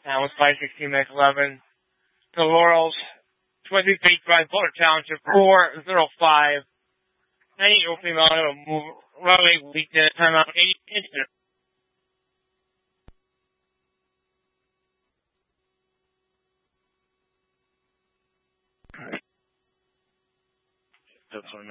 That was 516 Max 11. The Laurels, 20 feet drive, Butler Township, 405. 90 female, move, runway weakness, timeout, 8 inches. That's